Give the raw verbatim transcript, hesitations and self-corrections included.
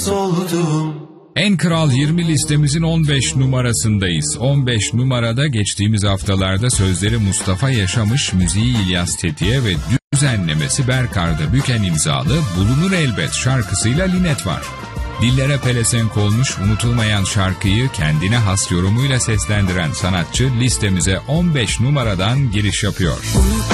oldum. En Kral yirmi listemizin on beş numarasındayız. on beş numarada geçtiğimiz haftalarda sözleri Mustafa Yaşamış, müziği İlyas Tetiğe ve düzenlemesi Berkar'da Büken imzalı Bulunur Elbet şarkısıyla Linet var. Dillere pelesenk olmuş unutulmayan şarkıyı kendine has yorumuyla seslendiren sanatçı listemize on beş numaradan giriş yapıyor.